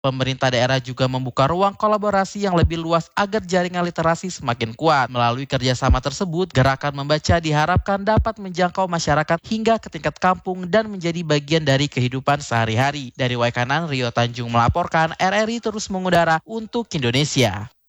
Pemerintah daerah juga membuka ruang kolaborasi yang lebih luas agar jaringan literasi semakin kuat. Melalui kerjasama tersebut, gerakan membaca diharapkan dapat menjangkau masyarakat hingga ke tingkat kampung dan menjadi bagian dari kehidupan sehari-hari. Dari Waikanan, Rio Tanjung melaporkan, RRI terus mengudara untuk Indonesia.